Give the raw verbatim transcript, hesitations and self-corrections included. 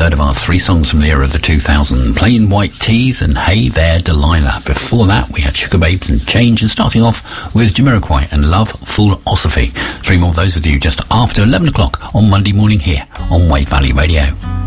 third of our three songs from the era of the two thousands. Plain White Tees and Hey There Delilah. Before that, we had Sugar Babes and Change, and starting off with Jamiroquai and Love Philosophy. Three more of those with you just after eleven o'clock on Monday morning here on Wave Valley Radio.